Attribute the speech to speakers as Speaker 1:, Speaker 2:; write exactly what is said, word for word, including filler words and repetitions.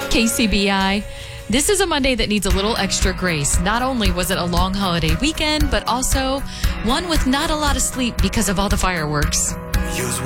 Speaker 1: K C B I. This is a Monday that needs a little extra grace. Not only was it a long holiday weekend, but also one with not a lot of sleep because of all the fireworks.
Speaker 2: Use